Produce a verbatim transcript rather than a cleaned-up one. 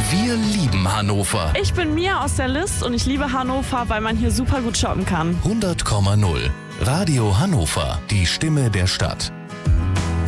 Wir lieben Hannover. Ich bin Mia aus der List und ich liebe Hannover, weil man hier super gut shoppen kann. hundert Komma null. Radio Hannover. Die Stimme der Stadt.